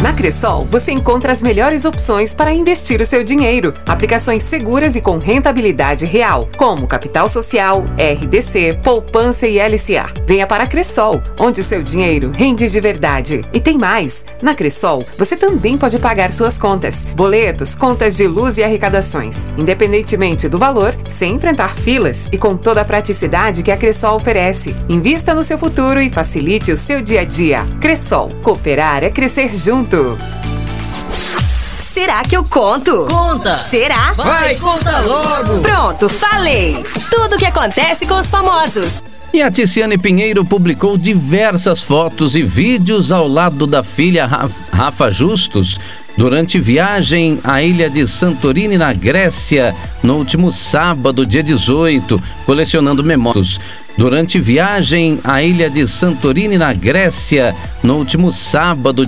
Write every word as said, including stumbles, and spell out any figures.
Na Cressol, você encontra as melhores opções para investir o seu dinheiro. Aplicações seguras e com rentabilidade real, como Capital Social, R D C, Poupança e L C A. Venha para a Cressol, onde o seu dinheiro rende de verdade. E tem mais! Na Cressol, você também pode pagar suas contas, boletos, contas de luz e arrecadações, independentemente do valor, sem enfrentar filas e com toda a praticidade que a Cressol oferece. Invista no seu futuro e facilite o seu dia a dia. Cressol, cooperar é crescer junto. Será que eu conto? Conta! Será? Vai, conta logo! Pronto, falei! Tudo o que acontece com os famosos. E a Tiziane Pinheiro publicou diversas fotos e vídeos ao lado da filha Rafa Justus durante viagem à ilha de Santorini, na Grécia, no último sábado, dia dezoito, colecionando memórias. Durante viagem à ilha de Santorini, na Grécia, no último sábado,